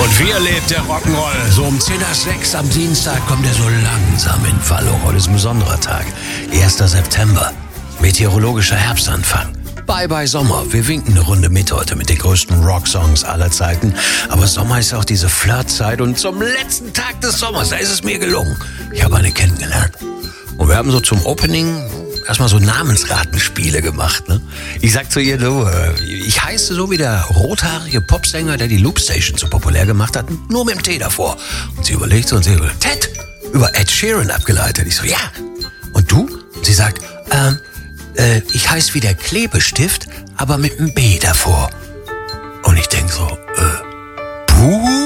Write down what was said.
Und wie erlebt der Rock'n'Roll? So um 5:10 am Dienstag kommt er so langsam in Fallung. Heute ist ein besonderer Tag. 1. September. Meteorologischer Herbstanfang. Bye bye Sommer. Wir winken eine Runde mit heute mit den größten Rocksongs aller Zeiten. Aber Sommer ist auch diese Flirtzeit und zum letzten Tag des Sommers, da ist es mir gelungen. Ich habe eine kennengelernt. Und wir haben so zum Opening erstmal so Namensratenspiele gemacht, ne? Ich sag zu ihr, du, ich heiße so wie der rothaarige Popsänger, der die Loopstation so populär gemacht hat, nur mit dem T davor. Und sie überlegt so und sie sagt, Ted, über Ed Sheeran abgeleitet. Ich so, ja. Und du? Und sie sagt, ich heiße wie der Klebestift, aber mit einem B davor. Und ich denk so, puh.